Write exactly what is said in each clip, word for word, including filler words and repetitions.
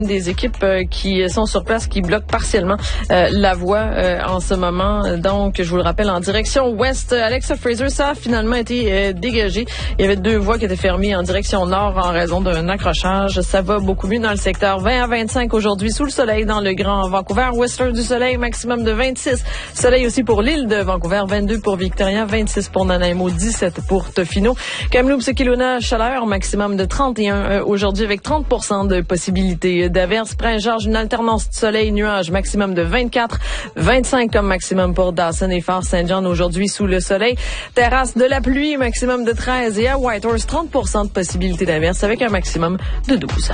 Des équipes euh, qui sont sur place, qui bloquent partiellement euh, la voie euh, en ce moment. Donc, je vous le rappelle, en direction ouest, Alexa Fraser, ça a finalement été euh, dégagé. Il y avait deux voies qui étaient fermées en direction nord en raison d'un accrochage. Ça va beaucoup mieux dans le secteur. vingt à vingt-cinq aujourd'hui sous le soleil dans le Grand Vancouver. Whistler du soleil, maximum de vingt-six. Soleil aussi pour l'île de Vancouver, vingt-deux pour Victoria, vingt-six pour Nanaimo, dix-sept pour Tofino. Kamloops et Kelowna, chaleur, maximum de trente et un euh, aujourd'hui avec trente pour cent de possibilité d'averse. Prince-Georges, une alternance de soleil-nuage, maximum de vingt-quatre, vingt-cinq comme maximum pour Dawson et Fort-Saint-John aujourd'hui sous le soleil. Terrasse de la pluie, maximum de treize et à Whitehorse, trente pour cent de possibilité d'averse avec un maximum de douze.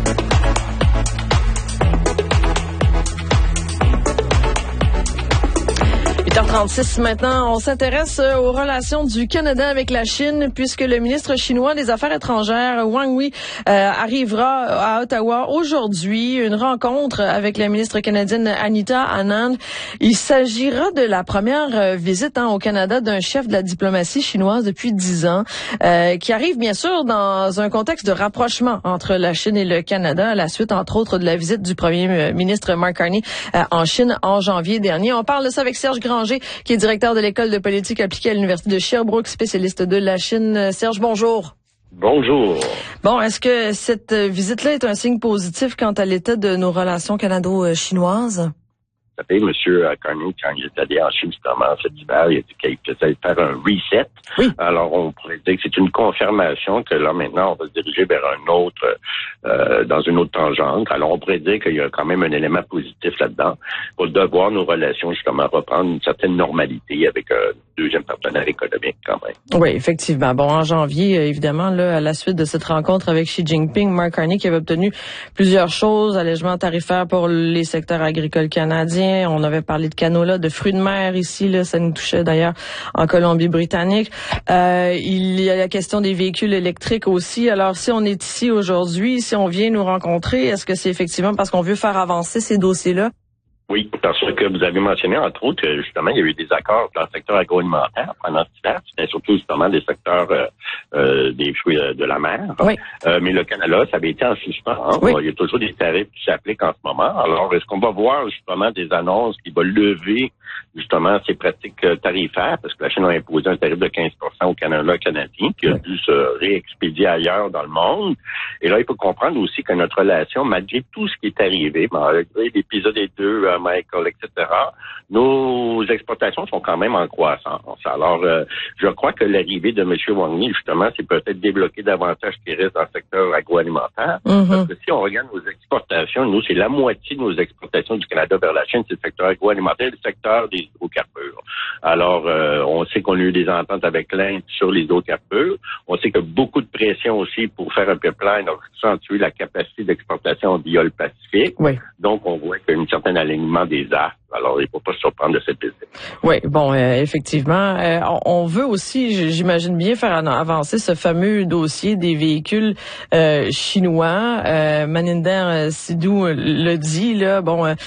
huit heures trente-six maintenant, on s'intéresse aux relations du Canada avec la Chine puisque le ministre chinois des Affaires étrangères, Wang Yi, euh, arrivera à Ottawa aujourd'hui. Une rencontre avec la ministre canadienne Anita Anand. Il s'agira de la première visite hein, au Canada d'un chef de la diplomatie chinoise depuis dix ans, euh, qui arrive bien sûr dans un contexte de rapprochement entre la Chine et le Canada, à la suite entre autres de la visite du premier ministre Mark Carney euh, en Chine en janvier dernier. On parle de ça avec Serge Granger, qui est directeur de l'école de politique appliquée à l'Université de Sherbrooke, spécialiste de la Chine. Serge, bonjour. Bonjour. Bon, est-ce que cette visite-là est un signe positif quant à l'état de nos relations canado-chinoises? Vous savez, M. Carney, quand il est allé en Chine, justement, cet hiver, il a dit qu'il faisait faire un reset. Oui. Alors, on pourrait dire que c'est une confirmation que là, maintenant, on va se diriger vers un autre, euh, dans une autre tangente. Alors, on pourrait dire qu'il y a quand même un élément positif là-dedans pour devoir nos relations, justement, reprendre une certaine normalité avec un deuxième partenaire économique, quand même. Oui, effectivement. Bon, en janvier, évidemment, là, à la suite de cette rencontre avec Xi Jinping, Mark Carney qui avait obtenu plusieurs choses, allègement tarifaire pour les secteurs agricoles canadiens. On avait parlé de canola, de fruits de mer ici, là, ça nous touchait d'ailleurs en Colombie-Britannique. Euh, il y a la question des véhicules électriques aussi. Alors, si on est ici aujourd'hui, si on vient nous rencontrer, est-ce que c'est effectivement parce qu'on veut faire avancer ces dossiers-là? Oui, parce que vous avez mentionné, entre autres, que justement, il y a eu des accords dans le secteur agroalimentaire pendant cet hiver. C'était surtout justement des secteurs euh, euh, des fruits euh, de la mer. Oui. Euh, mais le Canada, ça avait été en suspens. Hein? Oui. Il y a toujours des tarifs qui s'appliquent en ce moment. Alors, est-ce qu'on va voir justement des annonces qui vont lever justement ces pratiques tarifaires? Parce que la Chine a imposé un tarif de quinze pour cent au Canada canadien qui a dû se réexpédier ailleurs dans le monde. Et là, il faut comprendre aussi que notre relation, malgré tout ce qui est arrivé, malgré l'épisode des deux, euh, Michael, et cetera, nos exportations sont quand même en croissance. Alors, euh, je crois que l'arrivée de M. Wang Yi, justement, c'est peut-être débloquer davantage ce qui reste dans le secteur agroalimentaire. Mm-hmm. Parce que si on regarde nos exportations, nous, c'est la moitié de nos exportations du Canada vers la Chine, c'est le secteur agroalimentaire, le secteur des hydrocarbures. Alors, euh, on sait qu'on a eu des ententes avec l'Inde sur les hydrocarbures. On sait que beaucoup de pression aussi pour faire un pipeline a accentué la capacité d'exportation via le Pacifique. Oui. Donc, on voit qu'il y a un certain alignement des arts. Alors, il ne faut pas se surprendre de cette visite. Oui, bon, euh, effectivement. Euh, on veut aussi, j'imagine bien, faire avancer ce fameux dossier des véhicules euh, chinois. Euh, Maninder Sidhu le dit, là, bon, euh,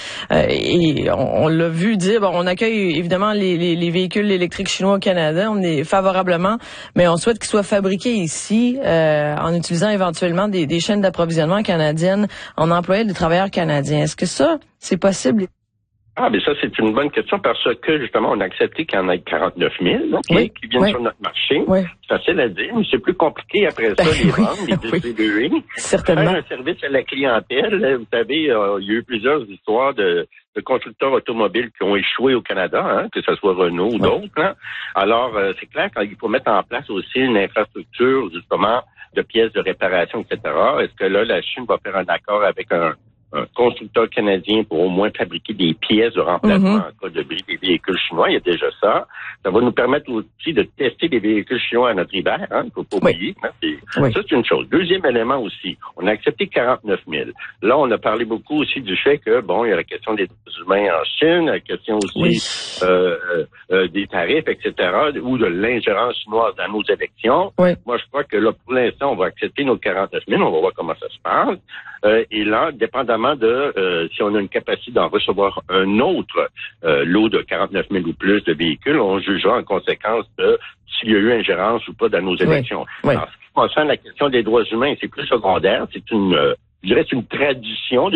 et on, on l'a vu dire, bon, on accueille évidemment les, les, les véhicules électriques chinois au Canada, on est favorablement, mais on souhaite qu'ils soient fabriqués ici euh, en utilisant éventuellement des, des chaînes d'approvisionnement canadiennes en employant des travailleurs canadiens. Est-ce que ça, c'est possible? Ah, mais ça, c'est une bonne question parce que, justement, on a accepté qu'il y en ait quarante-neuf mille donc, oui, qui viennent oui. sur notre marché. Oui. C'est facile à dire, mais c'est plus compliqué après ça, ben, les oui, vendre, les oui. distribuer. Certainement. Faire un service à la clientèle. Vous savez, euh, il y a eu plusieurs histoires de, de constructeurs automobiles qui ont échoué au Canada, hein, que ce soit Renault ou oui. d'autres. Hein. Alors, euh, c'est clair qu'il faut mettre en place aussi une infrastructure, justement, de pièces de réparation, et cetera. Est-ce que là, la Chine va faire un accord avec un un constructeur canadien pour au moins fabriquer des pièces de remplacement mm-hmm. en cas de bris des véhicules chinois? Il y a déjà ça. Ça va nous permettre aussi de tester des véhicules chinois à notre hiver. Hein, il ne faut pas oublier. Oui. Hein, c'est, oui. Ça, c'est une chose. Deuxième élément aussi, on a accepté quarante-neuf mille. Là, on a parlé beaucoup aussi du fait que, bon, il y a la question des droits humains en Chine, la question aussi oui. euh, euh, des tarifs, et cetera, ou de l'ingérence chinoise dans nos élections. Oui. Moi, je crois que là, pour l'instant, on va accepter nos quarante-neuf mille. On va voir comment ça se passe. Euh, et là, dépendamment de euh, si on a une capacité d'en recevoir un autre euh, lot de quarante-neuf mille ou plus de véhicules, on jugera en conséquence de s'il y a eu ingérence ou pas dans nos élections. Oui, oui. Alors, ce qui concerne la question des droits humains, c'est plus secondaire. C'est une euh, je dirais, c'est une tradition